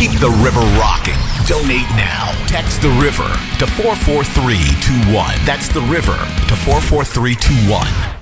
Keep the river rocking. Donate now. Text the river to 44321. That's the river to 44321.